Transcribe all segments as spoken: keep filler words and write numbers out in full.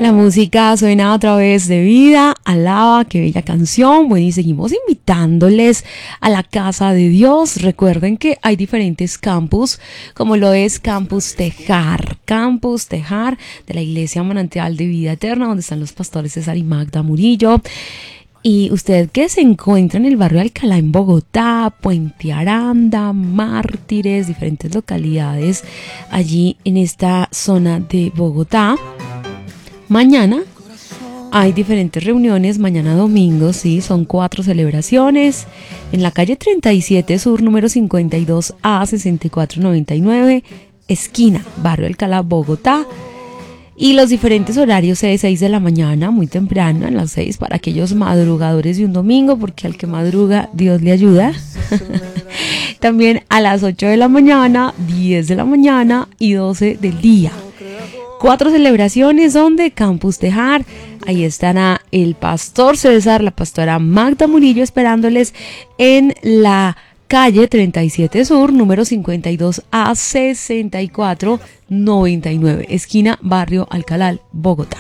La música suena a través de Vida, alaba, qué bella canción. Bueno, y seguimos invitándoles a la casa de Dios. Recuerden que hay diferentes campus, como lo es Campus Tejar, Campus Tejar de la Iglesia Manantial de Vida Eterna, donde están los pastores César y Magda Murillo. Y usted que se encuentra en el barrio Alcalá en Bogotá, Puente Aranda, Mártires, diferentes localidades allí en esta zona de Bogotá. Mañana hay diferentes reuniones, mañana domingo, sí, son cuatro celebraciones en la calle treinta y siete Sur, número cincuenta y dos A, sesenta y cuatro noventa y nueve, esquina, barrio Alcalá, Bogotá. Y los diferentes horarios de seis de la mañana, muy temprano, a las seis, para aquellos madrugadores de un domingo, porque al que madruga, Dios le ayuda. También a las ocho de la mañana, diez de la mañana y doce del día. Cuatro celebraciones donde Campus Tejar, ahí estará el pastor César, la pastora Magda Murillo esperándoles en la calle treinta y siete Sur, número cincuenta y dos A, sesenta y cuatro noventa y nueve, esquina Barrio Alcalá, Bogotá.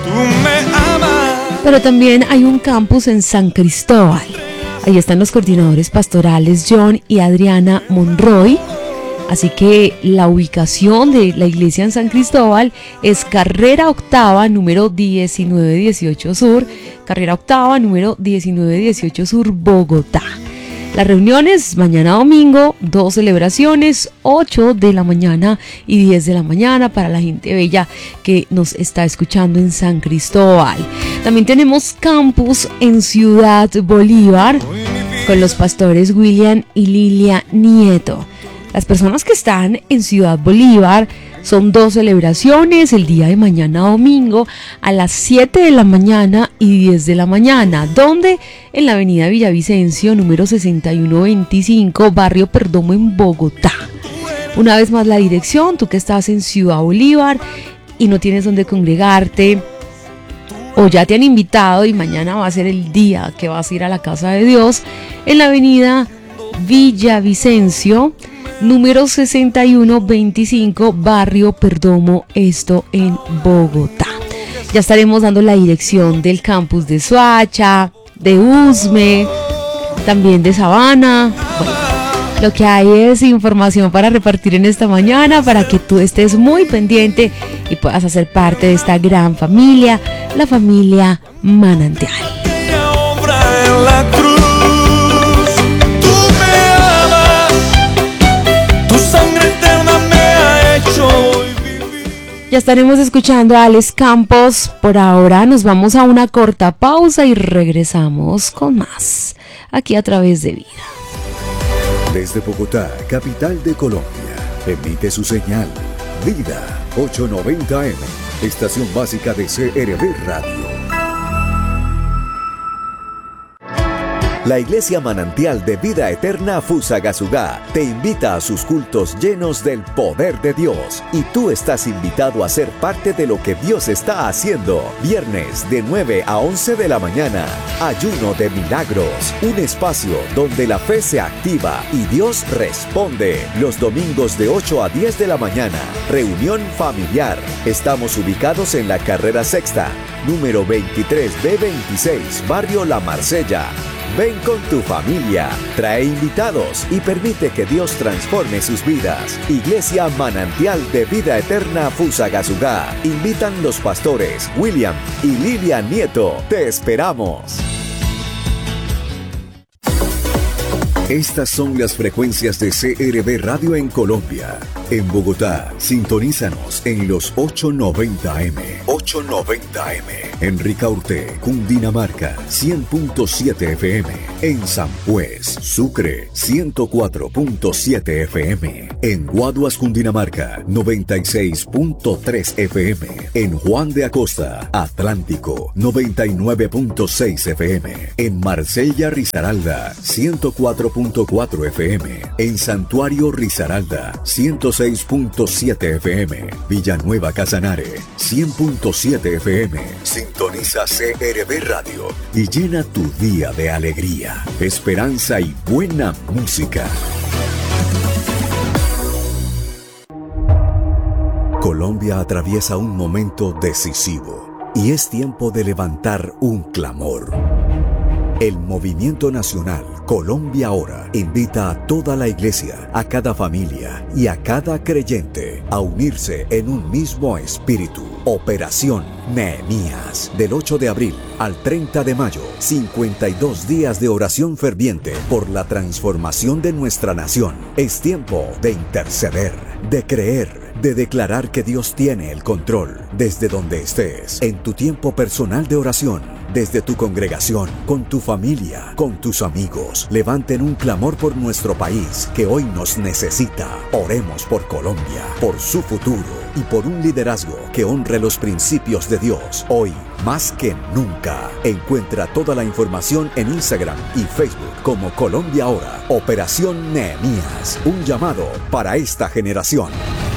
Pero también hay un campus en San Cristóbal. Ahí están los coordinadores pastorales John y Adriana Monroy. Así que la ubicación de la iglesia en San Cristóbal es carrera octava, número diecinueve dieciocho Sur, carrera octava, número diecinueve dieciocho Sur, Bogotá. Las reuniones mañana domingo, dos celebraciones, ocho de la mañana y diez de la mañana para la gente bella que nos está escuchando en San Cristóbal. También tenemos campus en Ciudad Bolívar con los pastores William y Lilia Nieto. Las personas que están en Ciudad Bolívar son dos celebraciones el día de mañana domingo a las siete de la mañana y diez de la mañana, donde en la avenida Villavicencio, número sesenta y uno veinticinco, barrio Perdomo en Bogotá. Una vez más la dirección, tú que estás en Ciudad Bolívar y no tienes donde congregarte, o ya te han invitado y mañana va a ser el día que vas a ir a la casa de Dios, en la avenida Villavicencio, número sesenta y uno veinticinco, barrio Perdomo, esto en Bogotá. Ya estaremos dando la dirección del campus de Soacha, de Usme, también de Sabana. Bueno, lo que hay es información para repartir en esta mañana para que tú estés muy pendiente y puedas hacer parte de esta gran familia, la familia Manantial. Ya estaremos escuchando a Alex Campos. Por ahora nos vamos a una corta pausa y regresamos con más, aquí a través de Vida. Desde Bogotá, capital de Colombia, emite su señal Vida ochocientos noventa eme, estación básica de C R B Radio. La Iglesia Manantial de Vida Eterna Fusagasugá te invita a sus cultos llenos del poder de Dios y tú estás invitado a ser parte de lo que Dios está haciendo. Viernes de nueve a once de la mañana, ayuno de milagros, un espacio donde la fe se activa y Dios responde. Los domingos de ocho a diez de la mañana, reunión familiar. Estamos ubicados en la carrera sexta, número veintitrés B veintiséis, barrio La Marsella. Ven con tu familia, trae invitados y permite que Dios transforme sus vidas. Iglesia Manantial de Vida Eterna Fusagasugá. Invitan los pastores William y Lilia Nieto. Te esperamos. Estas son las frecuencias de C R B Radio en Colombia. En Bogotá, sintonízanos en los ochocientos noventa eme. ochocientos noventa eme. En Ricaurte, Cundinamarca, cien punto siete F M. En San Juez, Sucre, ciento cuatro punto siete F M. En Guaduas, Cundinamarca, noventa y seis punto tres F M. En Juan de Acosta, Atlántico, noventa y nueve punto seis F M. En Marsella, Risaralda, ciento cuatro punto cuatro F M. En Santuario Risaralda, ciento seis punto siete F M. Villanueva Casanare, cien punto siete F M. Sintoniza C R B Radio y llena tu día de alegría, esperanza y buena música. Colombia atraviesa un momento decisivo. y es tiempo de levantar un clamor. El Movimiento Nacional Colombia Ahora invita a toda la iglesia, a cada familia y a cada creyente a unirse en un mismo espíritu. Operación Nehemías, del ocho de abril al treinta de mayo, cincuenta y dos días de oración ferviente por la transformación de nuestra nación. Es tiempo de interceder, de creer, de declarar que Dios tiene el control. Desde donde estés, en tu tiempo personal de oración, desde tu congregación, con tu familia, con tus amigos, levanten un clamor por nuestro país que hoy nos necesita. Oremos por Colombia, por su futuro y por un liderazgo que honre los principios de Dios. Hoy, más que nunca, encuentra toda la información en Instagram y Facebook como Colombia Ahora. Operación Nehemías, un llamado para esta generación.